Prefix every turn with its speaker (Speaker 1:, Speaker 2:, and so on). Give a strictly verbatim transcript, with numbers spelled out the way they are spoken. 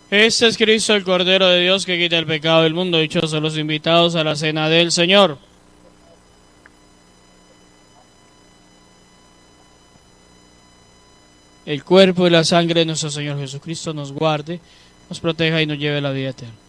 Speaker 1: Este es Cristo, el Cordero de Dios, que quita el pecado del mundo. Dichosos los invitados a la cena del Señor. El cuerpo y la sangre de nuestro Señor Jesucristo nos guarde, nos proteja y nos lleve a la vida eterna.